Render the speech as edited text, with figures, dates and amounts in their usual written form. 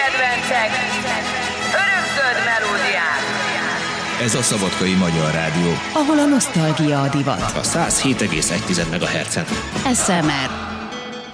kedvencek, örökzöld melódiák. Ez a Szabadkai Magyar Rádió, ahol a nosztalgia a divat. a 107,1 MHz-en. SMR